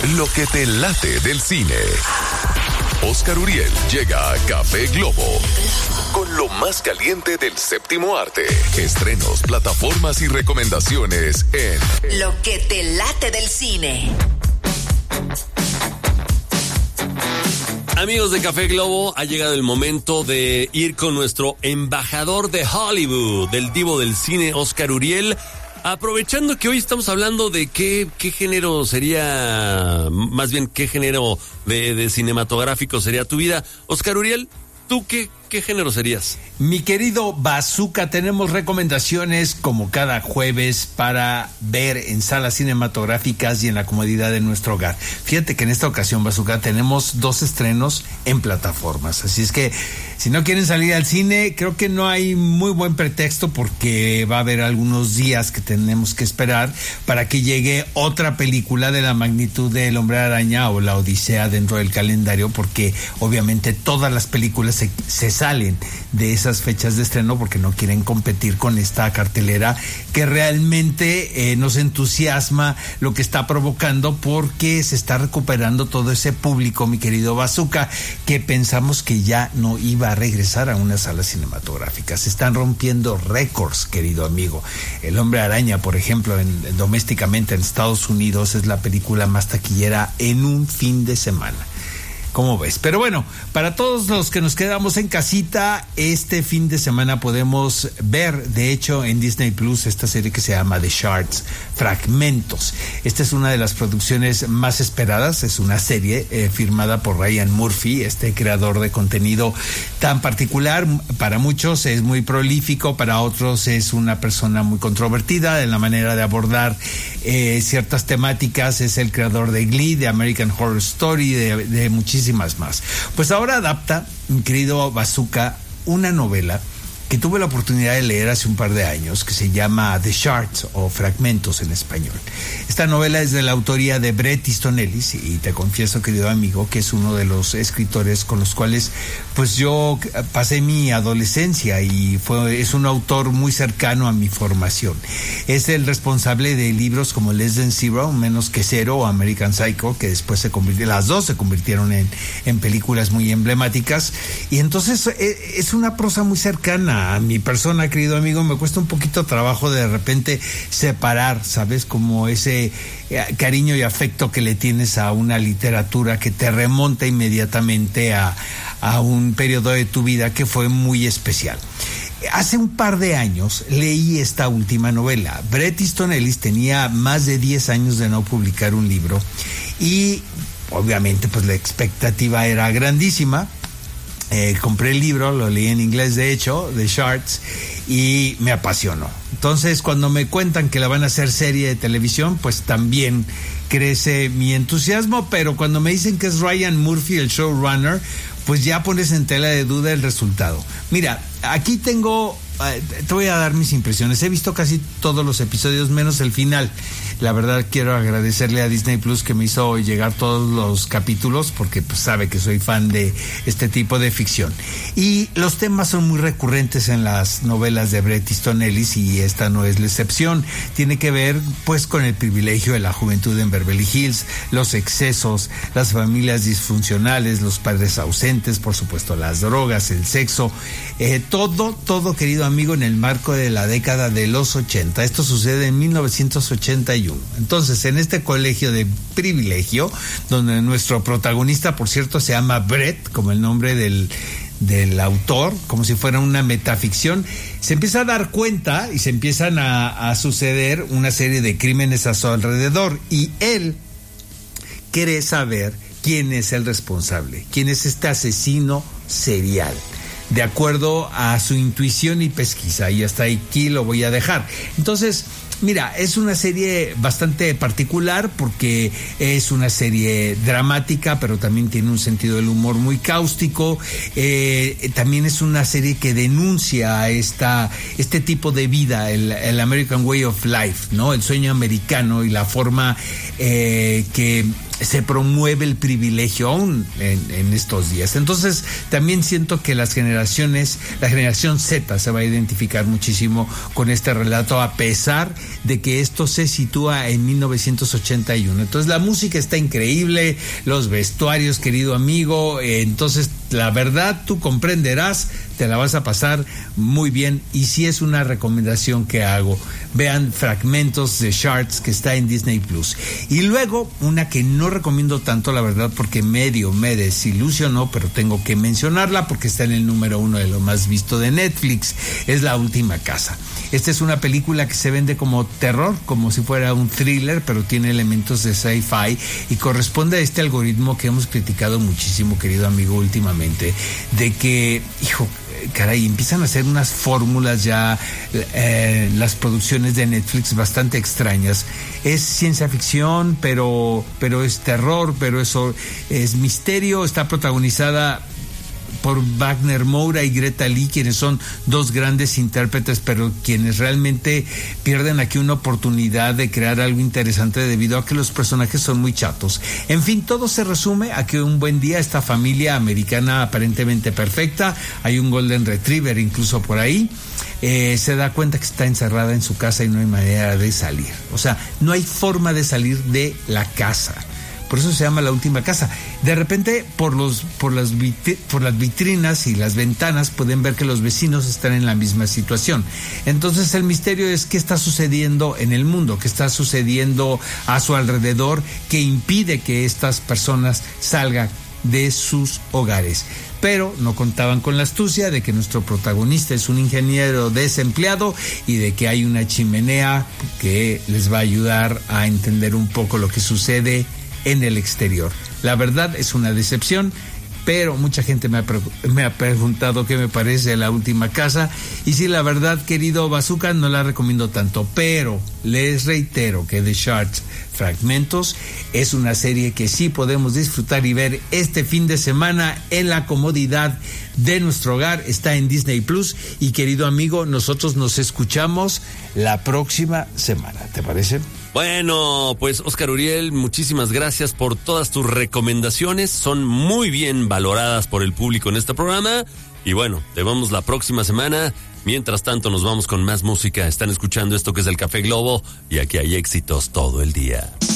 Lo que te late del cine. Oscar Uriel llega a Café Globo con lo más caliente del séptimo arte. Estrenos, plataformas y recomendaciones en Lo que te late del cine. Amigos de Café Globo, ha llegado el momento de ir con nuestro embajador de Hollywood, del divo del cine, Oscar Uriel. Aprovechando que hoy estamos hablando de qué género sería, más bien qué género de cinematográfico sería tu vida. Oscar Uriel, ¿tú qué género serías? Mi querido Bazooka, tenemos recomendaciones como cada jueves para ver en salas cinematográficas y en la comodidad de nuestro hogar. Fíjate que en esta ocasión, Bazooka, tenemos 2 estrenos en plataformas. Así es que si no quieren salir al cine, creo que no hay muy buen pretexto porque va a haber algunos días que tenemos que esperar para que llegue otra película de la magnitud de El Hombre Araña o La Odisea dentro del calendario, porque obviamente todas las películas se salen de esas fechas de estreno porque no quieren competir con esta cartelera que realmente nos entusiasma lo que está provocando, porque se está recuperando todo ese público, mi querido Bazooka, que pensamos que ya no iba a regresar a una sala cinematográfica. Se están rompiendo récords, querido amigo. El Hombre Araña, por ejemplo, domésticamente en Estados Unidos es la película más taquillera en un fin de semana. ¿Cómo ves? Pero bueno, para todos los que nos quedamos en casita, este fin de semana podemos ver, de hecho, en Disney Plus, esta serie que se llama The Shards, Fragmentos. Esta es una de las producciones más esperadas. Es una serie firmada por Ryan Murphy, este creador de contenido tan particular. Para muchos es muy prolífico, para otros es una persona muy controvertida en la manera de abordar ciertas temáticas. Es el creador de Glee, de American Horror Story, de muchísimas más. Pues ahora adapta, mi querido Bazooka, una novela que tuve la oportunidad de leer hace un par de años, que se llama The Shards o Fragmentos en español. Esta novela es de la autoría de Bret Easton Ellis, y te confieso, querido amigo, que es uno de los escritores con los cuales pues yo pasé mi adolescencia, y es un autor muy cercano a mi formación. Es el responsable de libros como Less Than Zero, Menos que Cero, o American Psycho, que después las dos se convirtieron en películas muy emblemáticas, y entonces es una prosa muy cercana a mi persona, querido amigo. Me cuesta un poquito trabajo de repente separar, ¿sabes? Como ese cariño y afecto que le tienes a una literatura que te remonta inmediatamente a un periodo de tu vida que fue muy especial. Hace un par de años leí esta última novela. Bret Easton Ellis tenía más de 10 años de no publicar un libro, y obviamente pues la expectativa era grandísima. Compré el libro, lo leí en inglés de hecho, The Shards, y me apasionó. Entonces, cuando me cuentan que la van a hacer serie de televisión, pues también crece mi entusiasmo, pero cuando me dicen que es Ryan Murphy el showrunner, pues ya pones en tela de duda el resultado. Mira, aquí te voy a dar mis impresiones. He visto casi todos los episodios menos el final. La verdad, quiero agradecerle a Disney Plus que me hizo llegar todos los capítulos, porque pues sabe que soy fan de este tipo de ficción. Y los temas son muy recurrentes en las novelas de Bret Easton Ellis, y esta no es la excepción. Tiene que ver pues con el privilegio de la juventud en Beverly Hills, los excesos, las familias disfuncionales, los padres ausentes, por supuesto las drogas, el sexo, todo, querido amigo, en el marco de la década de los 80. Esto sucede en 1981. Entonces, en este colegio de privilegio, donde nuestro protagonista, por cierto, se llama Brett, como el nombre del autor, como si fuera una metaficción, se empieza a dar cuenta y se empiezan a suceder una serie de crímenes a su alrededor, y él quiere saber quién es el responsable, quién es este asesino serial, de acuerdo a su intuición y pesquisa. Y hasta aquí lo voy a dejar. Entonces, mira, es una serie bastante particular porque es una serie dramática, pero también tiene un sentido del humor muy cáustico. También es una serie que denuncia este tipo de vida, el American Way of Life, ¿no? El sueño americano y la forma que se promueve el privilegio aún en estos días. Entonces también siento que la generación Z se va a identificar muchísimo con este relato, a pesar de que esto se sitúa en 1981. Entonces la música está increíble, los vestuarios, querido amigo, entonces la verdad tú comprenderás, te la vas a pasar muy bien, y sí es una recomendación que hago. Vean Fragmentos de Shards, que está en Disney Plus. Y luego una que no recomiendo tanto, la verdad, porque me desilusionó, pero tengo que mencionarla porque está en el número 1 de lo más visto de Netflix, es La Última Casa. Esta es una película que se vende como terror, como si fuera un thriller, pero tiene elementos de sci-fi y corresponde a este algoritmo que hemos criticado muchísimo, querido amigo, últimamente, de que, caray, empiezan a hacer unas fórmulas ya, las producciones de Netflix bastante extrañas. Es ciencia ficción, pero es terror, pero eso es misterio. Está protagonizada por Wagner Moura y Greta Lee, quienes son dos grandes intérpretes, pero quienes realmente pierden aquí una oportunidad de crear algo interesante debido a que los personajes son muy chatos. En fin, todo se resume a que un buen día esta familia americana aparentemente perfecta, hay un Golden Retriever incluso por ahí, se da cuenta que está encerrada en su casa y no hay manera de salir. O sea, no hay forma de salir de la casa. Por eso se llama La Última Casa. De repente, por las vitrinas y las ventanas pueden ver que los vecinos están en la misma situación. Entonces el misterio es qué está sucediendo en el mundo, qué está sucediendo a su alrededor, que impide que estas personas salgan de sus hogares. Pero no contaban con la astucia de que nuestro protagonista es un ingeniero desempleado y de que hay una chimenea que les va a ayudar a entender un poco lo que sucede en el exterior. La verdad es una decepción, pero mucha gente me ha preguntado qué me parece La Última Casa, y sí, la verdad, querido Bazooka, no la recomiendo tanto, pero les reitero que The Shards Fragmentos es una serie que sí podemos disfrutar y ver este fin de semana en la comodidad de nuestro hogar. Está en Disney Plus, y querido amigo, nosotros nos escuchamos la próxima semana, ¿te parece? Bueno, pues Oscar Uriel, muchísimas gracias por todas tus recomendaciones, son muy bien valoradas por el público en este programa, y bueno, te vemos la próxima semana. Mientras tanto nos vamos con más música. Están escuchando esto que es el Café Globo, y aquí hay éxitos todo el día.